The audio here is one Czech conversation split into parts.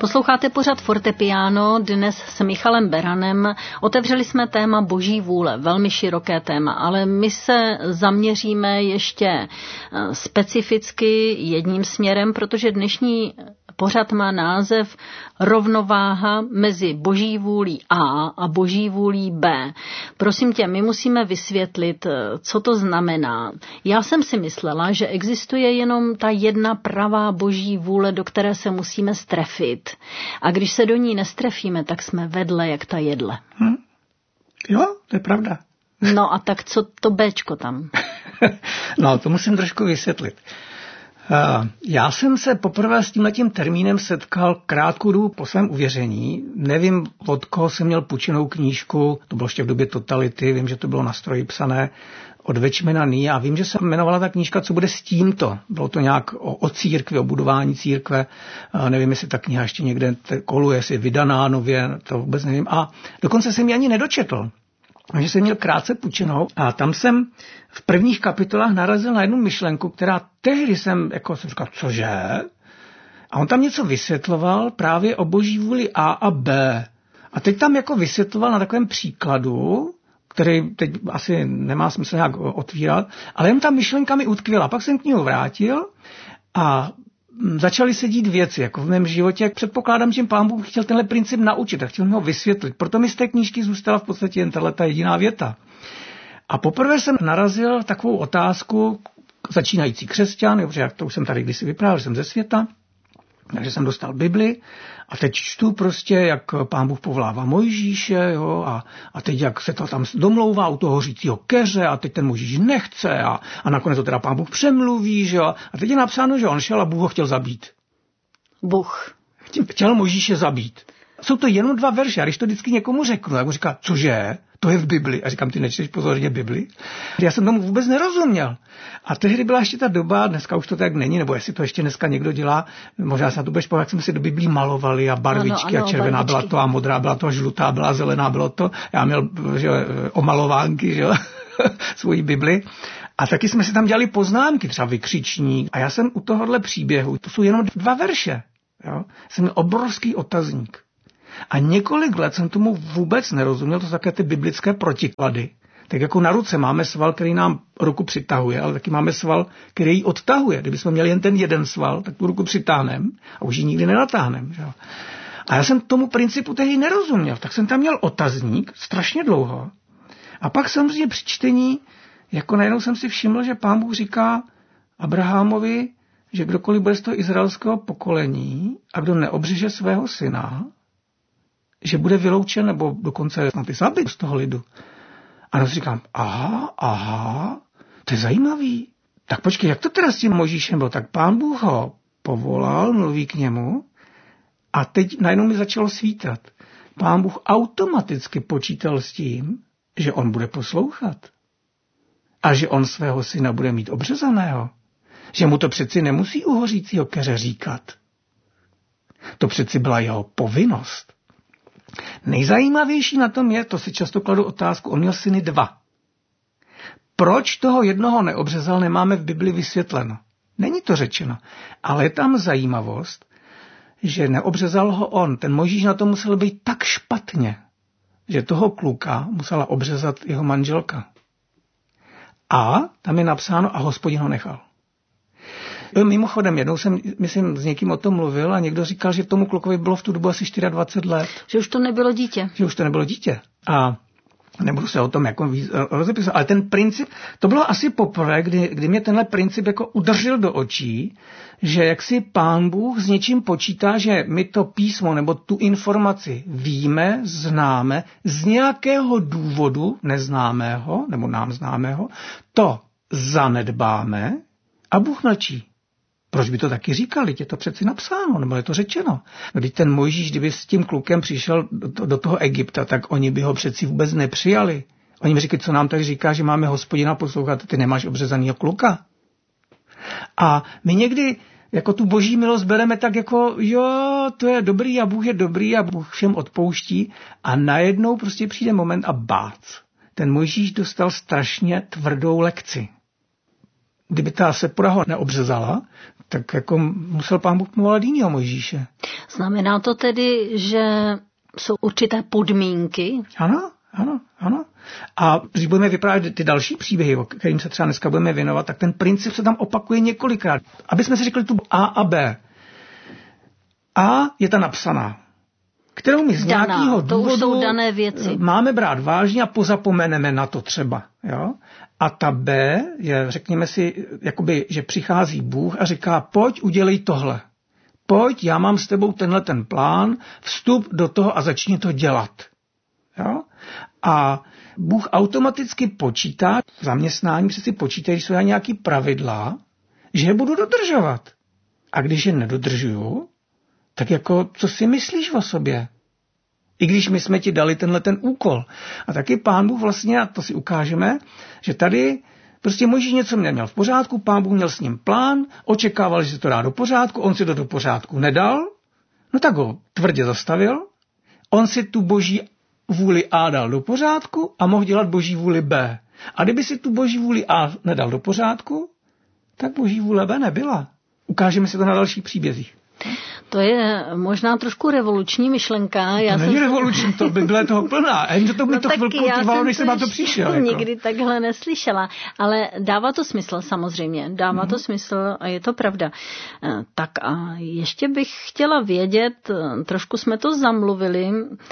Posloucháte pořad Fortepiano, dnes s Michalem Beranem. Otevřeli jsme téma Boží vůle, velmi široké téma, ale my se zaměříme ještě specificky jedním směrem, protože dnešní pořad má název Rovnováha mezi Boží vůlí A a Boží vůlí B. Prosím tě, my musíme vysvětlit, co to znamená. Já jsem si myslela, že existuje jenom ta jedna pravá Boží vůle, do které se musíme strefit. A když se do ní nestrefíme, tak jsme vedle jak ta jedle. Jo, to je pravda. No a tak co to Bčko tam? No, to musím trošku vysvětlit. Já jsem se poprvé s tímhletím termínem setkal krátkou dobu po svém uvěření. Nevím, od koho jsem měl půjčenou knížku, to bylo ještě v době totality, vím, že to bylo na stroji psané od Watchmana Nee a vím, že se jmenovala ta knížka Co bude s tímto. Bylo to nějak o církvi, o budování církve. Nevím, jestli ta kniha ještě někde koluje, jestli je vydaná nově, to vůbec nevím. A dokonce jsem ji ani nedočetl. Takže jsem měl krátce půjčenou a tam jsem v prvních kapitolách narazil na jednu myšlenku, která tehdy jsem říkal, cože? A on tam něco vysvětloval právě o Boží vůli A a B. A teď tam vysvětloval na takovém příkladu, který teď asi nemá smysl nějak otvírat, ale jen ta myšlenka mi utkvěla. Pak jsem k němu vrátil a začaly se dít věci, v mém životě. Předpokládám, že Pán Bůh chtěl tenhle princip naučit a chtěl mi ho vysvětlit. Proto mi z té knížky zůstala v podstatě jen tato jediná věta. A poprvé jsem narazil takovou otázku, začínající křesťan, protože to už jsem tady kdysi vyprávěl, že jsem ze světa, takže jsem dostal Bibli a teď čtu prostě, jak Pán Bůh povolává Mojžíše, jo, a teď jak se to tam domlouvá u toho hořícího keře a teď ten Mojžíš nechce a nakonec to teda Pán Bůh přemluví, že jo, a teď je napsáno, že on šel a Bůh ho chtěl zabít. Bůh. Chtěl Mojžíše zabít. Jsou to jenom 2 verše a když to vždycky někomu řeknu, jak mu říká, cože? To je v Bibli. A říkám, ty nečteš pozorně Bibli? Já jsem tomu vůbec nerozuměl. A tehdy byla ještě ta doba, dneska už to tak není, nebo jestli to ještě dneska někdo dělá, možná se na to budeš povedat, jak jsme si do Biblí malovali a barvičky ano, a červená barvičky. Byla to a modrá byla to a žlutá byla, zelená bylo to. Já měl omalovánky, že svoji Bibli. A taky jsme si tam dělali poznámky, třeba vykřičník. A já jsem u tohohle příběhu, to jsou jenom 2 verše. Jo? Jsem měl obrovský otazník. A několik let jsem tomu vůbec nerozuměl, to jsou také ty biblické protiklady. Tak jako na ruce máme sval, který nám ruku přitahuje, ale taky máme sval, který ji odtahuje. Kdybychom měli jen ten jeden sval, tak tu ruku přitáhneme a už ji nikdy nenatáhneme. A já jsem tomu principu tehdy nerozuměl, tak jsem tam měl otazník strašně dlouho. A pak samozřejmě při čtení, najednou jsem si všiml, že Pán Bůh říká Abrahamovi, že kdokoliv bude z toho izraelského pokolení a kdo neobřeže svého syna, že bude vyloučen nebo dokonce snad i zabit z toho lidu. A já si říkám, aha, to je zajímavý. Tak počkej, jak to teda s tím Mojžíšem bylo? Tak Pán Bůh ho povolal, mluví k němu a teď najednou mi začalo svítat. Pán Bůh automaticky počítal s tím, že on bude poslouchat a že on svého syna bude mít obřezaného. Že mu to přeci nemusí u hořícího keře říkat. To přeci byla jeho povinnost. Nejzajímavější na tom je, to si často kladu otázku, on měl syny 2. Proč toho jednoho neobřezal, nemáme v Bibli vysvětleno. Není to řečeno, ale je tam zajímavost, že neobřezal ho on. Ten Mojžíš na to musel být tak špatně, že toho kluka musela obřezat jeho manželka. A tam je napsáno, a Hospodin ho nechal. Mimochodem, jednou jsem, myslím, s někým o tom mluvil a někdo říkal, že tomu klukovi bylo v tu dobu asi 24 let. Že už to nebylo dítě. A nebudu se o tom rozepisovat, ale ten princip, to bylo asi poprvé, kdy mě tenhle princip udeřil do očí, že jak si Pán Bůh s něčím počítá, že my to písmo nebo tu informaci víme, známe, z nějakého důvodu neznámého nebo nám známého, to zanedbáme a Bůh mlčí. Proč by to taky říkal? Je to přeci napsáno, nebo je to řečeno. Když ten Mojžíš, kdyby s tím klukem přišel do toho Egypta, tak oni by ho přeci vůbec nepřijali. Oni mi říkají, co nám tady říká, že máme Hospodina poslouchat, ty nemáš obřezanýho kluka. A my někdy tu boží milost bereme tak jo, to je dobrý a Bůh je dobrý a Bůh všem odpouští a najednou prostě přijde moment a bác. Ten Mojžíš dostal strašně tvrdou lekci. Kdyby ta Sepora ho neobřezala, tak musel Pán Bůh volat jinýho Mojžíše. Znamená to tedy, že jsou určité podmínky? Ano. A když budeme vyprávět ty další příběhy, o kterým se třeba dneska budeme věnovat, tak ten princip se tam opakuje několikrát. Aby jsme si řekli tu A a B. A je ta napsaná, kterou my z nějakého důvodu dané věci. Máme brát vážně a pozapomeneme na to třeba. Jo? A ta B je, řekněme si, jakoby, že přichází Bůh a říká, pojď, udělej tohle. Pojď, já mám s tebou tenhle ten plán, vstup do toho a začni to dělat. Jo? A Bůh automaticky počítá, v zaměstnání přeci počítá, když jsou nějaký pravidla, že je budu dodržovat. A když je nedodržuju, tak jako, co si myslíš o sobě? I když my jsme ti dali tenhle ten úkol. A taky Pán Bůh vlastně, a to si ukážeme, že tady prostě Mojžíš něco neměl v pořádku, Pán Bůh měl s ním plán, očekával, že se to dá do pořádku, on si to do pořádku nedal, no tak ho tvrdě zastavil, on si tu boží vůli A dal do pořádku a mohl dělat boží vůli B. A kdyby si tu boží vůli A nedal do pořádku, tak boží vůle B nebyla. Ukážeme si to na dalších příbězích. To je možná trošku revoluční myšlenka. To není revoluční, to by byla toho plná. A jenže to by to chvilku trvalo, než jsem na to přišel. Nikdy takhle neslyšela. Ale dává to smysl samozřejmě. Dává to smysl a je to pravda. Tak a ještě bych chtěla vědět, trošku jsme to zamluvili,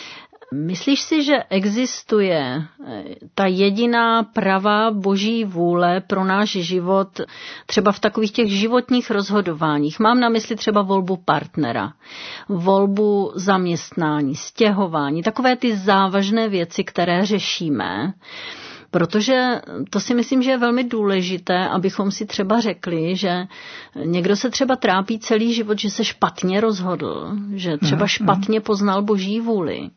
myslíš si, že existuje ta jediná pravá boží vůle pro náš život třeba v takových těch životních rozhodováních? Mám na mysli třeba volbu partnera, volbu zaměstnání, stěhování, takové ty závažné věci, které řešíme. Protože to si myslím, že je velmi důležité, abychom si třeba řekli, že někdo se třeba trápí celý život, že se špatně rozhodl, že třeba špatně poznal boží vůli.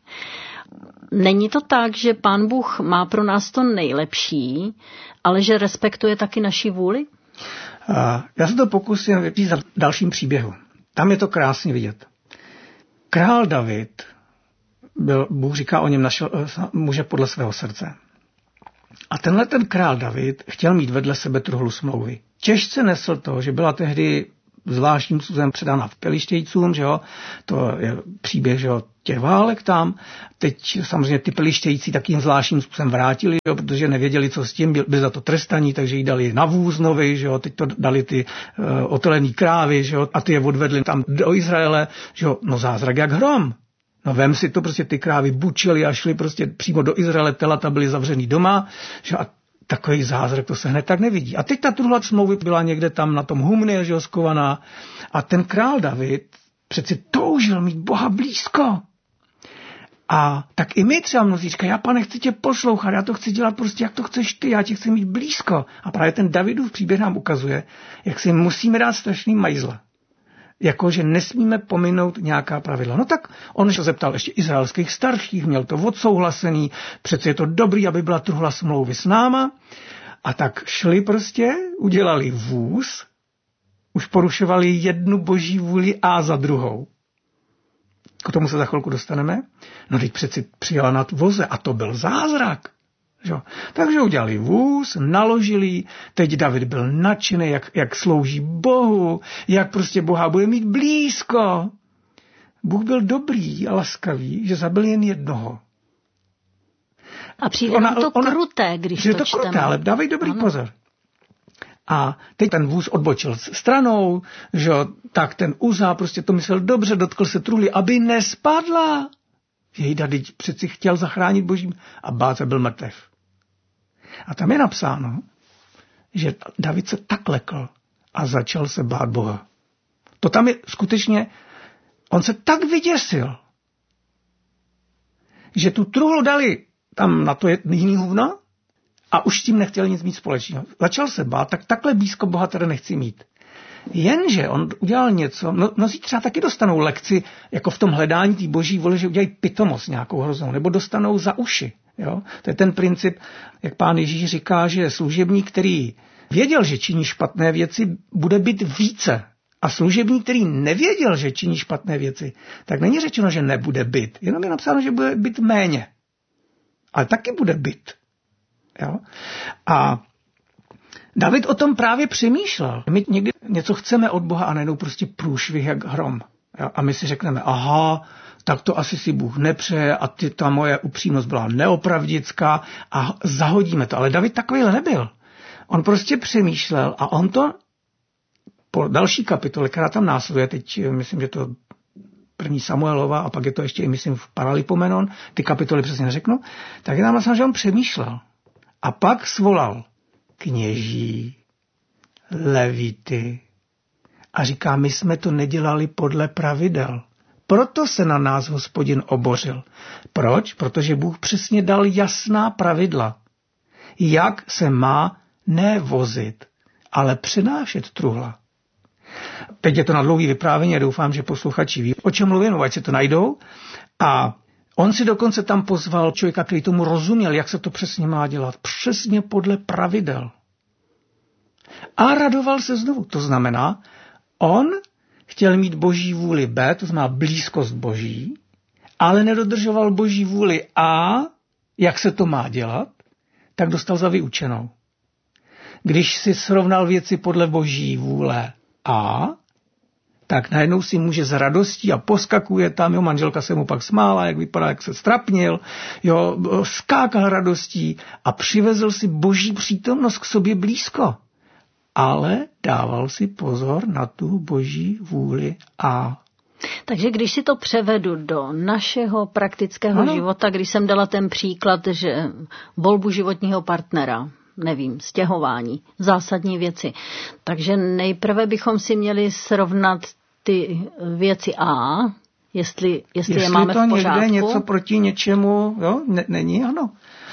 Není to tak, že Pán Bůh má pro nás to nejlepší, ale že respektuje taky naši vůli? Já se to pokusím říct v dalším příběhu. Tam je to krásně vidět. Král David, Bůh říká o něm, našel muže podle svého srdce. A tenhle ten král David chtěl mít vedle sebe truhlu smlouvy. Těžce nesl to, že byla tehdy zvláštním způsobem předána v Pelištějcům, že jo, to je příběh, že jo, těch válek tam. Teď samozřejmě ty Pelištějci takým zvláštním způsobem vrátili, jo, protože nevěděli, co s tím, byli za to trestaní, takže ji dali na vůz nový, že jo, teď to dali ty otelený krávy, že jo, a ty je odvedli tam do Izraele, že jo, no zázrak jak hrom. No vem si to, prostě ty krávy bučily a šly prostě přímo do Izraele, telata byly zavřený doma, že a takový zázrak, to se hned tak nevidí. A teď ta truhla smlouvy byla někde tam na tom humně, že jo, skovaná. A ten král David přeci toužil mít Boha blízko. A tak i my třeba mnozí říkají, já pane, chci tě poslouchat, já to chci dělat prostě, jak to chceš ty, já tě chci mít blízko. A právě ten Davidův příběh nám ukazuje, jak si musíme dát strašný majzle. Jako, že nesmíme pominout nějaká pravidla. No tak on se zeptal ještě izraelských starších, měl to odsouhlasený, přece je to dobrý, aby byla truhla smlouvy s náma. A tak šli prostě, udělali vůz, už porušovali jednu boží vůli A za druhou. K tomu se za chvilku dostaneme. No teď přeci přijela nad voze a to byl zázrak. Jo. Takže udělali vůz, naložili, teď David byl nadšený, jak slouží Bohu, jak prostě Boha bude mít blízko. Bůh byl dobrý a laskavý, že zabil jen jednoho. A přijde nám to kruté, když to čteme. Kruté, ale dávej dobrý pozor. A teď ten vůz odbočil stranou, že tak ten Uza prostě to myslel dobře, dotkl se truhly, aby nespadla. Jejda, teď přeci chtěl zachránit božím a Báca byl mrtev. A tam je napsáno, že David se tak lekl a začal se bát Boha. To tam je skutečně, on se tak vyděsil, že tu truhlu dali tam na to jiný huvno a už s tím nechtěl nic mít společného. Začal se bát, tak takhle blízko Boha teda nechci mít. Jenže on udělal něco, mnozí třeba taky dostanou lekci, jako v tom hledání té boží vůle, že udělají pitomost nějakou hroznou, nebo dostanou za uši. Jo? To je ten princip, jak pán Ježíš říká, že služebník, který věděl, že činí špatné věci, bude být více. A služebník, který nevěděl, že činí špatné věci, tak není řečeno, že nebude být. Jenom je napsáno, že bude být méně. Ale taky bude být. Jo? A David o tom právě přemýšlel. My někdy něco chceme od Boha a najednou prostě průšvih jak hrom. A my si řekneme, aha, tak to asi si Bůh nepřeje a ta moje upřímnost byla neopravdická a zahodíme to. Ale David takovýhle nebyl. On prostě přemýšlel a on to po další kapitole, která tam následuje, teď myslím, že to 1. Samuelova a pak je to ještě i myslím v Paralipomenon, ty kapitoly přesně neřeknu, tak je tam vlastně, že on přemýšlel. A pak svolal kněží, levity a říká, my jsme to nedělali podle pravidel. Proto se na nás Hospodin obořil. Proč? Protože Bůh přesně dal jasná pravidla. Jak se má ne vozit, ale přenášet truhla. Teď je to na dlouhý vyprávění a doufám, že posluchači ví, o čem mluvím, ať se to najdou. A on si dokonce tam pozval člověka, který tomu rozuměl, jak se to přesně má dělat. Přesně podle pravidel. A radoval se znovu. To znamená, on chtěl mít boží vůli B, to znamená blízkost boží, ale nedodržoval boží vůli A, jak se to má dělat, tak dostal za vyučenou. Když si srovnal věci podle boží vůle A, tak najednou si může s radostí a poskakuje tam, jo, manželka se mu pak smála, jak vypadá, jak se strapnil, jo, skákal radostí a přivezl si boží přítomnost k sobě blízko. Ale dával si pozor na tu boží vůli A. Takže když si to převedu do našeho praktického života, když jsem dala ten příklad, že volbu životního partnera, nevím, stěhování, zásadní věci. Takže nejprve bychom si měli srovnat ty věci A, jestli je máme v pořádku. Jestli to někde něco proti něčemu, jo, není, ano.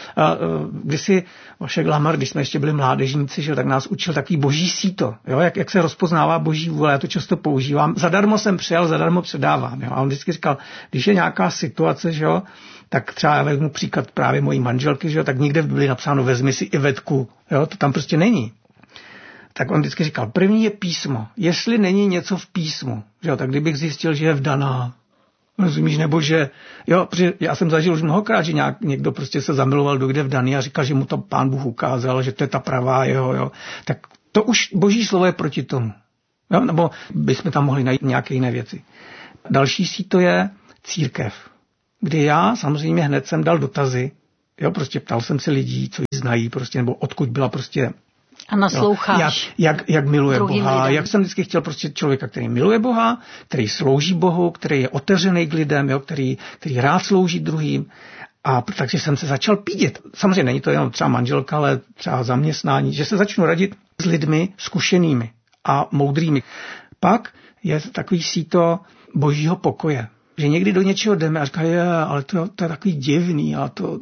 Kdysi Vašek Lamar, když jsme ještě byli mládežníci, že, tak nás učil takový boží síto, jo, jak se rozpoznává boží vůle, já to často používám. Zadarmo jsem přijal, zadarmo předávám. Jo. A on vždycky říkal, když je nějaká situace, že jo, tak třeba já vezmu příklad právě mojí manželky, že jo, tak někde byly napsáno vezmi si Ivetku, jo, to tam prostě není. Tak on vždycky říkal, první je písmo. Jestli není něco v písmu, že jo, tak kdybych zjistil, že je vdaná, rozumíš, nebo že, jo, protože já jsem zažil už mnohokrát, že někdo prostě se zamiloval do kde vdaný a říkal, že mu to Pán Bůh ukázal, že to je ta pravá jeho, jo. Tak to už boží slovo je proti tomu. Jo, nebo bychom tam mohli najít nějaké jiné věci. Další síto je církev, kdy já samozřejmě hned jsem dal dotazy, jo, prostě ptal jsem se lidí, co ji znají, prostě, nebo odkud byla prostě. A nasloucháš. Jak miluje Boha. Lidem. Jak jsem vždycky chtěl prostě člověka, který miluje Boha, který slouží Bohu, který je otevřený k lidem, jo, který rád slouží druhým. A takže jsem se začal pídit. Samozřejmě není to jenom třeba manželka, ale třeba zaměstnání, že se začnu radit s lidmi zkušenými a moudrými. Pak je takový síto božího pokoje. Že někdy do něčeho jdeme a říkají, ale to je takový divný a to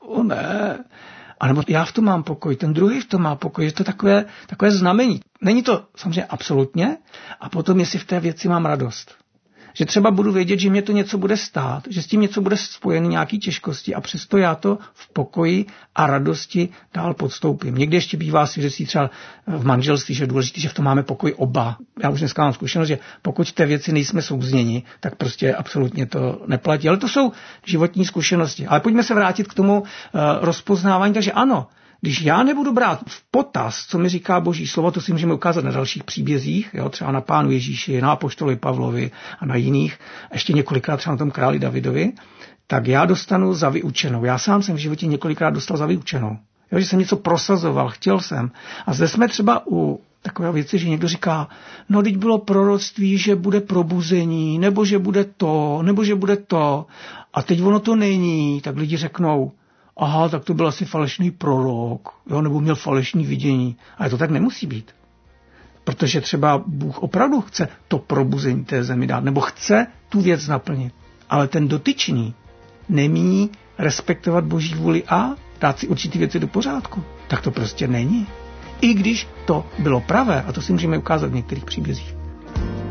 ne. A nebo já v tom mám pokoj, ten druhý v tom má pokoj, že to je takové znamení. Není to samozřejmě absolutně a potom, jestli v té věci mám radost. Že třeba budu vědět, že mě to něco bude stát, že s tím něco bude spojený nějaký těžkosti a přesto já to v pokoji a radosti dál podstoupím. Někdy ještě bývá svědectví třeba v manželství, že je důležité, že v tom máme pokoj oba. Já už dneska mám zkušenost, že pokud v té věci nejsme souzněni, tak prostě absolutně to neplatí. Ale to jsou životní zkušenosti. Ale pojďme se vrátit k tomu rozpoznávání. Takže ano, když já nebudu brát v potaz, co mi říká boží slovo, to si můžeme ukázat na dalších příbězích, jo, třeba na Pánu Ježíši, na apoštoli Pavlovi a na jiných, ještě několikrát třeba na tom králi Davidovi, tak já dostanu za vyučenou. Já sám jsem v životě několikrát dostal za vyučenou. Jo, že jsem něco prosazoval, chtěl jsem. A zde jsme třeba u takové věci, že někdo říká, no teď bylo proroctví, že bude probuzení, nebo že bude to, nebo že bude to. A teď ono to není, tak lidi řeknou, aha, tak to byl asi falešný prorok, jo, nebo měl falešný vidění. Ale to tak nemusí být. Protože třeba Bůh opravdu chce to probuzení té zemi dát, nebo chce tu věc naplnit. Ale ten dotyčný nemíní respektovat boží vůli a dát si určitý věci do pořádku. Tak to prostě není. I když to bylo pravé, a to si můžeme ukázat v některých příbězích.